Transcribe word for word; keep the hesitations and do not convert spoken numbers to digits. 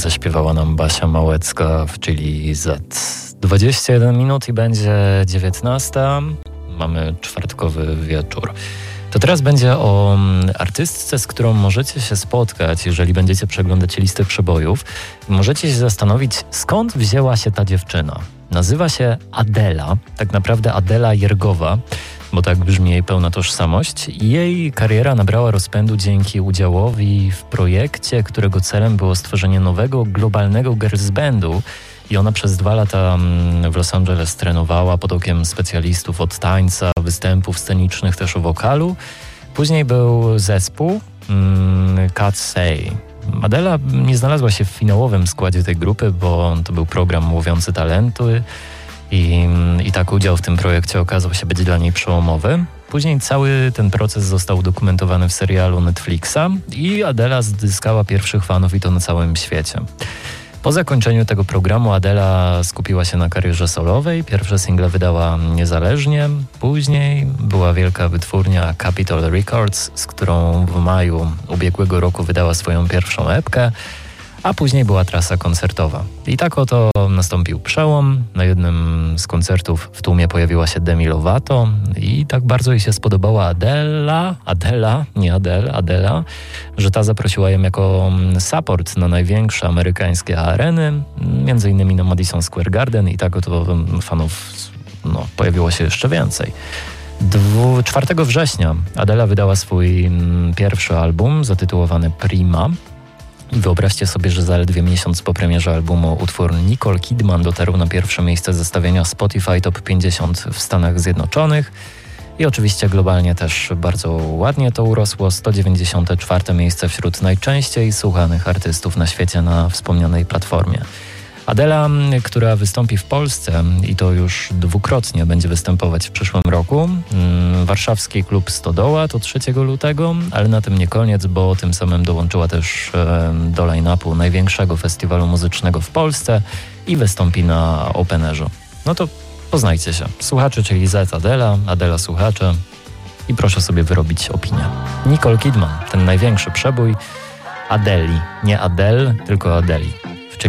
zaśpiewała nam Basia Małecka w Chili Z. dwadzieścia jeden minut i będzie dziewiętnasta. Mamy czwartkowy wieczór. To teraz będzie o artystce, z którą możecie się spotkać, jeżeli będziecie przeglądać listę przebojów. Możecie się zastanowić, skąd wzięła się ta dziewczyna. Nazywa się Adela, tak naprawdę Adela Jergowa, bo tak brzmi jej pełna tożsamość. Jej kariera nabrała rozpędu dzięki udziałowi w projekcie, którego celem było stworzenie nowego, globalnego girls bandu. I ona przez dwa lata w Los Angeles trenowała pod okiem specjalistów od tańca, występów scenicznych, też o wokalu. Później był zespół mm, Cat Say. Adela nie znalazła się w finałowym składzie tej grupy, bo to był program łowiący talenty i, i tak udział w tym projekcie okazał się być dla niej przełomowy. Później cały ten proces został udokumentowany w serialu Netflixa i Adela zyskała pierwszych fanów i to na całym świecie. Po zakończeniu tego programu Adela skupiła się na karierze solowej. Pierwsze single wydała niezależnie. Później była wielka wytwórnia Capitol Records, z którą w maju ubiegłego roku wydała swoją pierwszą epkę, a później była trasa koncertowa. I tak oto nastąpił przełom. Na jednym z koncertów w tłumie pojawiła się Demi Lovato i tak bardzo jej się spodobała Adela, Adela, nie Adele, Adela, że ta zaprosiła ją jako support na największe amerykańskie areny, między innymi na Madison Square Garden i tak oto fanów no, pojawiło się jeszcze więcej. czwartego września Adela wydała swój pierwszy album zatytułowany Prima. I wyobraźcie sobie, że zaledwie miesiąc po premierze albumu utwór Nicole Kidman dotarł na pierwsze miejsce zestawienia Spotify Top pięćdziesiąt w Stanach Zjednoczonych i oczywiście globalnie też bardzo ładnie to urosło. sto dziewięćdziesiąte czwarte miejsce wśród najczęściej słuchanych artystów na świecie na wspomnianej platformie. Adela, która wystąpi w Polsce i to już dwukrotnie będzie występować w przyszłym roku. Warszawski klub Stodoła to trzeciego lutego, ale na tym nie koniec, bo tym samym dołączyła też do line-upu największego festiwalu muzycznego w Polsce i wystąpi na Openerze. No to poznajcie się. Słuchacze, czyli Z Adela, Adela słuchacze i proszę sobie wyrobić opinię. Nicole Kidman, ten największy przebój Adeli, nie Adele, tylko Adeli.